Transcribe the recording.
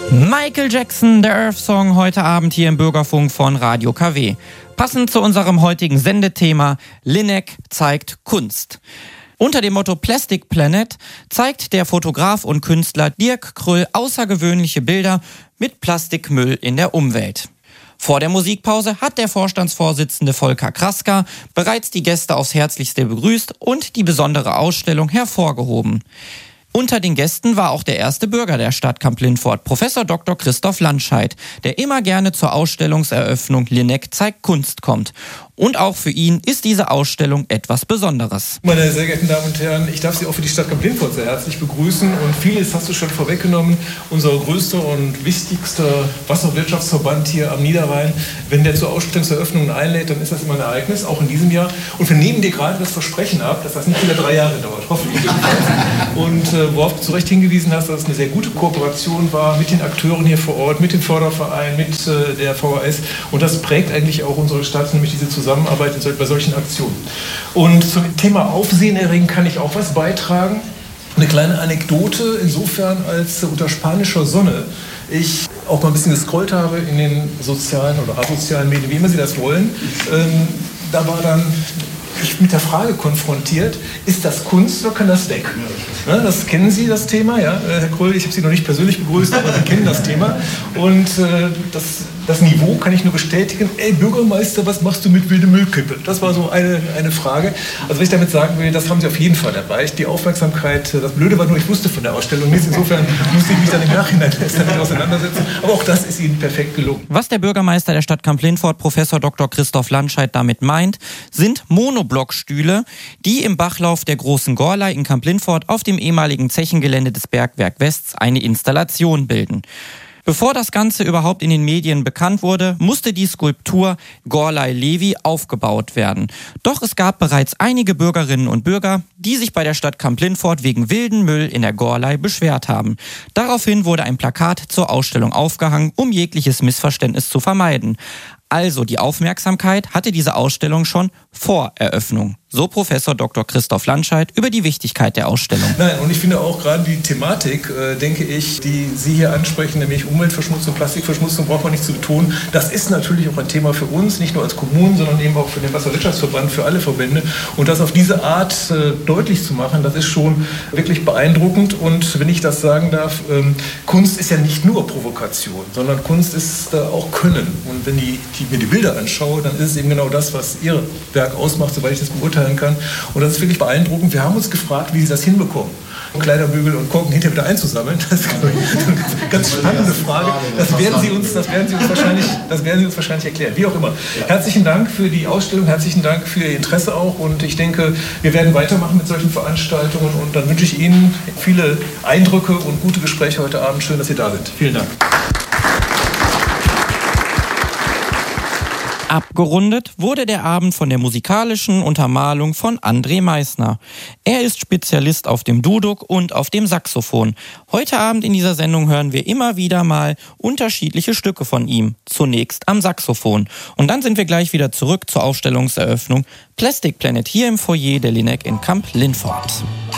Michael Jackson, der Earth Song, heute Abend hier im Bürgerfunk von Radio KW. Passend zu unserem heutigen Sendethema, Lineck zeigt Kunst. Unter dem Motto Plastic Planet zeigt der Fotograf und Künstler Dirk Kröll außergewöhnliche Bilder mit Plastikmüll in der Umwelt. Vor der Musikpause hat der Vorstandsvorsitzende Volker Kraska bereits die Gäste aufs Herzlichste begrüßt und die besondere Ausstellung hervorgehoben. Unter den Gästen war auch der erste Bürger der Stadt Kamp-Lintfort, Professor Dr. Christoph Landscheid, der immer gerne zur Ausstellungseröffnung Lineck zeigt Kunst kommt. Und auch für ihn ist diese Ausstellung etwas Besonderes. Meine sehr geehrten Damen und Herren, ich darf Sie auch für die Stadt Kamp-Lintfort sehr herzlich begrüßen. Und vieles hast du schon vorweggenommen. Unser größter und wichtigster Wasserwirtschaftsverband hier am Niederrhein. Wenn der zur Ausstellungseröffnung einlädt, dann ist das immer ein Ereignis, auch in diesem Jahr. Und wir nehmen dir gerade das Versprechen ab, dass das nicht wieder 3 Jahre dauert, hoffentlich. Und worauf du zu Recht hingewiesen hast, dass es eine sehr gute Kooperation war mit den Akteuren hier vor Ort, mit dem Förderverein, mit der VHS. Und das prägt eigentlich auch unsere Stadt, nämlich diese Zusammenarbeit bei solchen Aktionen. Und zum Thema Aufsehenerregend kann ich auch was beitragen. Eine kleine Anekdote insofern, als unter spanischer Sonne ich auch mal ein bisschen gescrollt habe in den sozialen oder asozialen Medien, wie immer Sie das wollen. Da war dann ich mit der Frage konfrontiert, ist das Kunst oder kann das weg? Ja, das kennen Sie, das Thema, ja? Herr Kröll, ich habe Sie noch nicht persönlich begrüßt, aber Sie kennen das Thema. Und das Niveau kann ich nur bestätigen. Ey, Bürgermeister, was machst du mit wilde Müllkippe? Das war so eine Frage. Also was ich damit sagen will, das haben Sie auf jeden Fall dabei. Die Aufmerksamkeit, das Blöde war nur, ich wusste von der Ausstellung nichts. Insofern musste ich mich dann im Nachhinein damit auseinandersetzen. Aber auch das ist Ihnen perfekt gelungen. Was der Bürgermeister der Stadt Kamp-Lintfort, Professor Dr. Christoph Landscheid, damit meint, sind Monoblockstühle, die im Bachlauf der Großen Gorlei in Kamp-Lintfort auf dem ehemaligen Zechengelände des Bergwerk Wests eine Installation bilden. Bevor das Ganze überhaupt in den Medien bekannt wurde, musste die Skulptur Gorlei-Levi aufgebaut werden. Doch es gab bereits einige Bürgerinnen und Bürger, die sich bei der Stadt Kamp-Lintfort wegen wilden Müll in der Gorlei beschwert haben. Daraufhin wurde ein Plakat zur Ausstellung aufgehangen, um jegliches Missverständnis zu vermeiden. Also die Aufmerksamkeit hatte diese Ausstellung schon vor Eröffnung. So Professor Dr. Christoph Landscheid über die Wichtigkeit der Ausstellung. Nein, und ich finde auch gerade die Thematik, denke ich, die Sie hier ansprechen, nämlich Umweltverschmutzung, Plastikverschmutzung, braucht man nicht zu betonen. Das ist natürlich auch ein Thema für uns, nicht nur als Kommunen, sondern eben auch für den Wasserwirtschaftsverband, für alle Verbände. Und das auf diese Art deutlich zu machen, das ist schon wirklich beeindruckend. Und wenn ich das sagen darf, Kunst ist ja nicht nur Provokation, sondern Kunst ist auch Können. Und wenn ich mir die Bilder anschaue, dann ist es eben genau das, was Ihr Werk ausmacht, soweit ich das beurteilen kann. Und das ist wirklich beeindruckend. Wir haben uns gefragt, wie Sie das hinbekommen, Kleiderbügel und Korken hinterher wieder einzusammeln. Das ist eine ganz spannende Frage. Das werden Sie uns wahrscheinlich erklären. Wie auch immer. Herzlichen Dank für die Ausstellung, herzlichen Dank für Ihr Interesse auch. Und ich denke, wir werden weitermachen mit solchen Veranstaltungen. Und dann wünsche ich Ihnen viele Eindrücke und gute Gespräche heute Abend. Schön, dass Sie da sind. Vielen Dank. Abgerundet wurde der Abend von der musikalischen Untermalung von André Meissner. Er ist Spezialist auf dem Duduk und auf dem Saxophon. Heute Abend in dieser Sendung hören wir immer wieder mal unterschiedliche Stücke von ihm. Zunächst am Saxophon. Und dann sind wir gleich wieder zurück zur Ausstellungseröffnung Plastic Planet hier im Foyer der Lineck in Kamp-Lintfort.